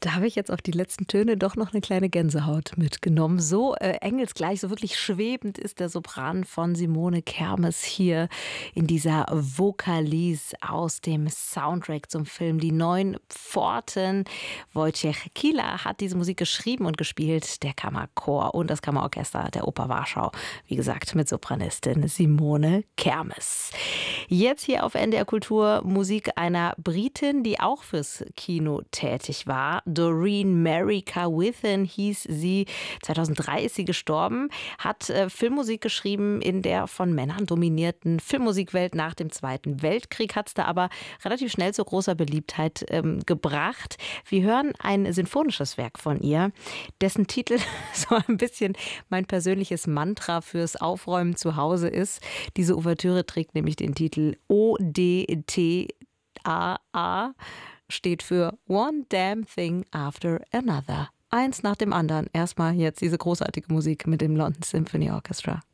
Da habe ich jetzt auf die letzten Töne doch noch eine kleine Gänsehaut mitgenommen. So engelsgleich, so wirklich schwebend ist der Sopran von Simone Kermes hier in dieser Vokalise aus dem Soundtrack zum Film Die Neun Pforten. Wojciech Kila hat diese Musik geschrieben und gespielt, der Kammerchor und das Kammerorchester der Oper Warschau. Wie gesagt, mit Sopranistin Simone Kermes. Jetzt hier auf NDR Kultur Musik einer Britin, die auch fürs Kino tätig war. Doreen Mary Carwithen hieß sie. 2003 ist sie gestorben, hat Filmmusik geschrieben in der von Männern dominierten Filmmusikwelt nach dem Zweiten Weltkrieg, hat es da aber relativ schnell zu großer Beliebtheit gebracht. Wir hören ein sinfonisches Werk von ihr, dessen Titel so ein bisschen mein persönliches Mantra fürs Aufräumen zu Hause ist. Diese Ouvertüre trägt nämlich den Titel ODTAA, steht für One Damn Thing After Another. Eins nach dem anderen. Erstmal jetzt diese großartige Musik mit dem London Symphony Orchestra.